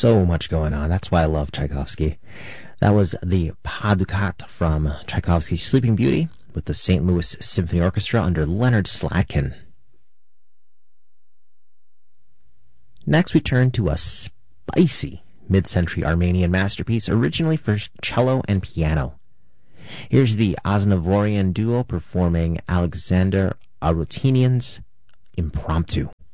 So much going on. That's why I love Tchaikovsky. That was the Pas du Quatre from Tchaikovsky's Sleeping Beauty with the St. Louis Symphony Orchestra under Leonard Slatkin. Next, we turn to a spicy mid-century Armenian masterpiece originally for cello and piano. Here's the Aznavourian duo performing Alexander Arutinian's Impromptu.